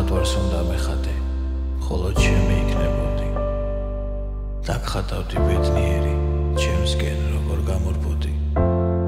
მხატვარს უნდა მეხადე, ხოლო ჩემი იქნებოდი. დაგხატავდი ბედნიერი